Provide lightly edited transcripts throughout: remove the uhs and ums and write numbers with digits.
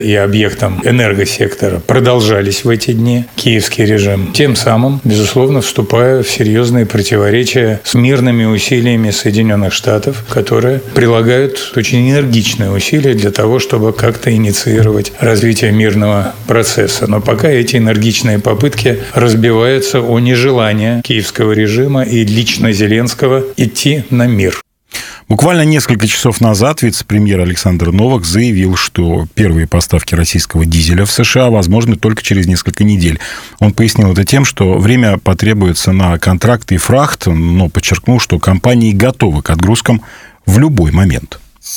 и объектам энергосектора продолжались в эти дни, киевский режим, тем самым, безусловно, вступая в серьезные противоречия с мирными усилиями Соединенных Штатов, которые прилагают очень энергичные усилия для того, чтобы как-то инициировать развитие мирного процесса. Но пока эти энергичные попытки разбиваются о нежелание киевского режима и лично Зеленского идти на мир. Буквально несколько часов назад вице-премьер Александр Новак заявил, что первые поставки российского дизеля в США возможны только через несколько недель. Он пояснил это тем, что время потребуется на контракты и фрахт, но подчеркнул, что компании готовы к отгрузкам в любой момент.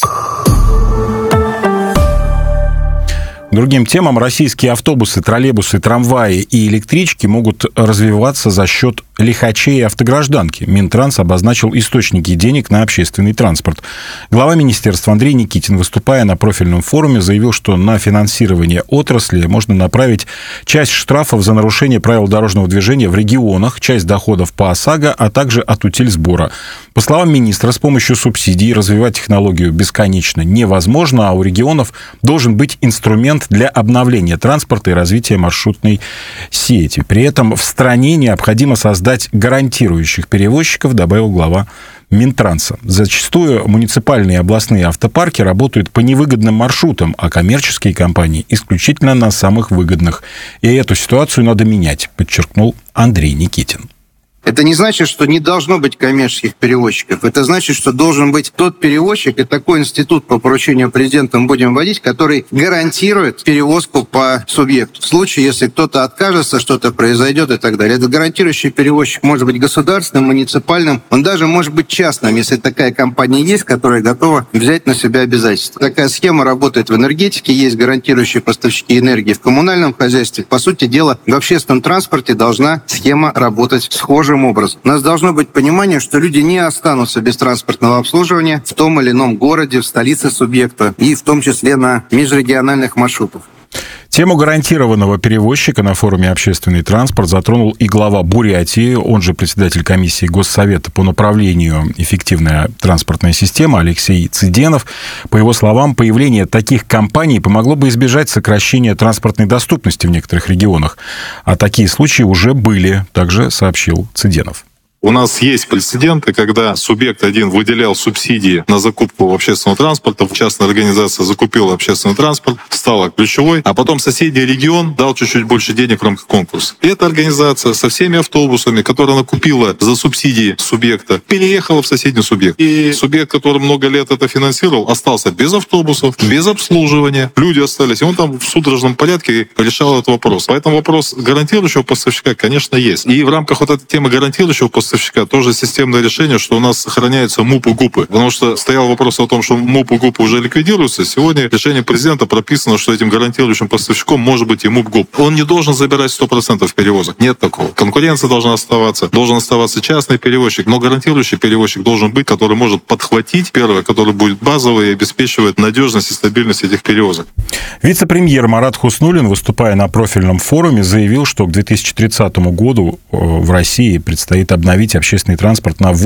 Другим темам, российские автобусы, троллейбусы, трамваи и электрички могут развиваться за счет лихачей и автогражданки. Минтранс обозначил источники денег на общественный транспорт. Глава министерства Андрей Никитин, выступая на профильном форуме, заявил, что на финансирование отрасли можно направить часть штрафов за нарушение правил дорожного движения в регионах, часть доходов по ОСАГО, а также от утильсбора. По словам министра, с помощью субсидий развивать технологию бесконечно невозможно, а у регионов должен быть инструмент для обновления транспорта и развития маршрутной сети. При этом в стране необходимо создать гарантирующих перевозчиков, добавил глава Минтранса. Зачастую муниципальные и областные автопарки работают по невыгодным маршрутам, а коммерческие компании исключительно на самых выгодных. И эту ситуацию надо менять, подчеркнул Андрей Никитин. Это не значит, что не должно быть коммерческих перевозчиков. Это значит, что должен быть тот перевозчик, и такой институт по поручению президента мы будем вводить, который гарантирует перевозку по субъекту. В случае, если кто-то откажется, что-то произойдет и так далее. Этот гарантирующий перевозчик может быть государственным, муниципальным, он даже может быть частным, если такая компания есть, которая готова взять на себя обязательства. Такая схема работает в энергетике, есть гарантирующие поставщики энергии в коммунальном хозяйстве. По сути дела, в общественном транспорте должна схема работать схожим образом. У нас должно быть понимание, что люди не останутся без транспортного обслуживания в том или ином городе, в столице субъекта и в том числе на межрегиональных маршрутах. Тему гарантированного перевозчика на форуме «Общественный транспорт» затронул и глава Бурятии, он же председатель комиссии Госсовета по направлению «Эффективная транспортная система» Алексей Цыденов. По его словам, появление таких компаний помогло бы избежать сокращения транспортной доступности в некоторых регионах. А такие случаи уже были, также сообщил Цыденов. У нас есть прецеденты, когда субъект один выделял субсидии на закупку общественного транспорта, частная организация закупила общественный транспорт, стала ключевой, а потом соседний регион дал чуть-чуть больше денег в рамках конкурса. И эта организация со всеми автобусами, которые она купила за субсидии субъекта, переехала в соседний субъект. И субъект, который много лет это финансировал, остался без автобусов, без обслуживания. Люди остались, и он там в судорожном порядке решал этот вопрос. Поэтому вопрос гарантирующего поставщика, конечно, есть. И в рамках вот этой темы гарантирующего поставщика тоже системное решение, что у нас сохраняются МУП и ГУПы. Потому что стоял вопрос о том, что МУП и ГУПы уже ликвидируются. Сегодня решение президента прописано, что этим гарантирующим поставщиком может быть и МУП ГУП. Он не должен забирать 100% перевозок. Нет такого. Конкуренция должна оставаться. Должен оставаться частный перевозчик. Но гарантирующий перевозчик должен быть, который может подхватить, первое, который будет базовый и обеспечивает надежность и стабильность этих перевозок. Вице-премьер Марат Хуснуллин, выступая на профильном форуме, заявил, что к 2030 году в России предстоит обновить общественный транспорт на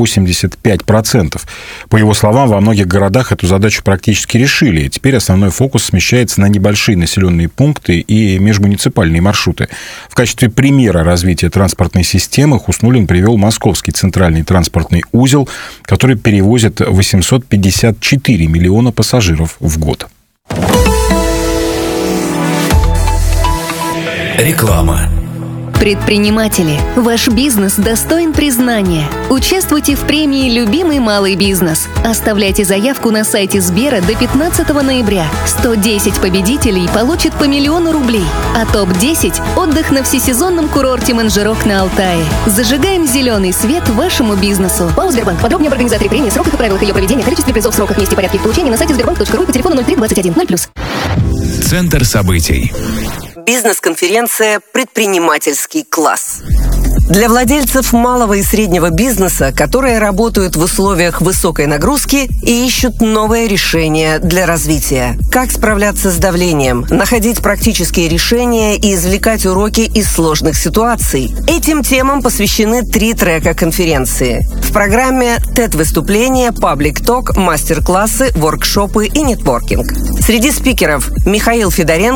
85%. По его словам, во многих городах эту задачу практически решили. И теперь основной фокус смещается на небольшие населенные пункты и межмуниципальные маршруты. В качестве примера развития транспортной системы Хуснуллин привел Московский центральный транспортный узел, который перевозит 854 миллиона пассажиров в год. Реклама. Предприниматели, ваш бизнес достоин признания. Участвуйте в премии «Любимый малый бизнес». Оставляйте заявку на сайте Сбера до 15 ноября. 110 победителей получат по 1 000 000 рублей. А топ-10 – отдых на всесезонном курорте Манжерок на Алтае. Зажигаем зеленый свет вашему бизнесу. ПАО «Сбербанк». Подробнее об организаторе премии, сроках и правилах ее проведения, количестве призов, сроках, месте и порядке их получения на сайте sberbank.ru и по телефону 03 21 0+. Центр событий. Бизнес-конференция «Предпринимательский класс». Для владельцев малого и среднего бизнеса, которые работают в условиях высокой нагрузки и ищут новые решения для развития. Как справляться с давлением, находить практические решения и извлекать уроки из сложных ситуаций. Этим темам посвящены 3 трека конференции. В программе TED-выступления, паблик-ток, мастер-классы, воркшопы и нетворкинг. Среди спикеров Михаил Федоренко,